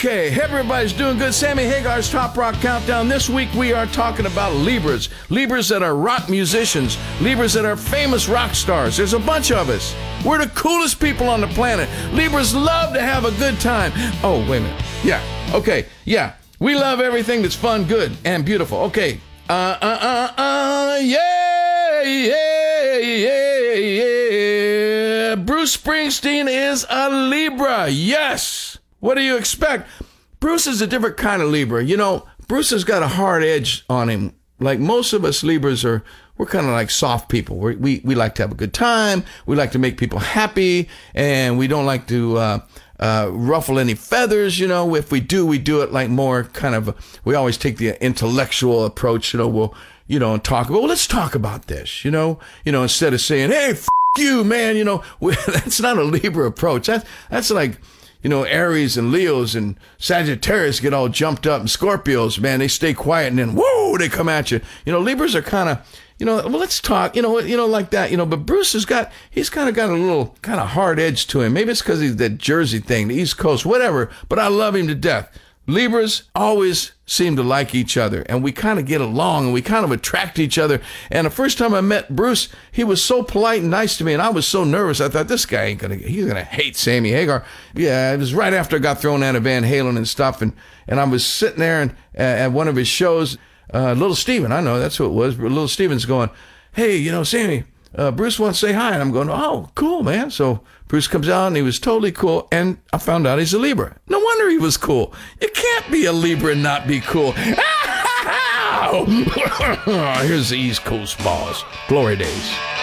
Okay, everybody's doing good. Sammy Hagar's Top Rock Countdown. This week we are talking about Libras. Libras that are rock musicians. Libras that are famous rock stars. There's a bunch of us. We're the coolest people on the planet. Libras love to have a good time. Oh, wait a minute. Yeah, okay, yeah. We love everything that's fun, good, and beautiful. Okay. Yeah. Bruce Springsteen is a Libra. Yes. What do you expect? Bruce is a different kind of Libra. You know, Bruce has got a hard edge on him. Like most of us Libras we're kind of like soft people. We like to have a good time. We like to make people happy. And we don't like to ruffle any feathers. You know, if we do it like more kind of, we always take the intellectual approach. You know, we'll, and talk about, well, let's talk about this, instead of saying, hey, you, man, that's not a Libra approach. That's like, Aries and Leos and Sagittarius get all jumped up, and Scorpios, man, they stay quiet and then, whoa, they come at you. Libras are kind of, well, let's talk, like that, but Bruce he's kind of got a little kind of hard edge to him. Maybe it's because he's that Jersey thing, the East Coast, whatever, but I love him to death. Libras always seem to like each other, and we kind of get along, and we kind of attract each other. And the first time I met Bruce, he was so polite and nice to me, and I was so nervous. I thought, this guy he's gonna hate Sammy Hagar. Yeah, it was right after I got thrown out of Van Halen and stuff, and I was sitting there and at one of his shows, Little Steven, I know that's who it was, but Little Steven's going, hey, Sammy, Bruce wants to say hi. And I'm going, oh, cool, man. So Bruce comes out and he was totally cool. And I found out he's a Libra. No wonder he was cool. You can't be a Libra and not be cool. Here's the East Coast boss. Glory days.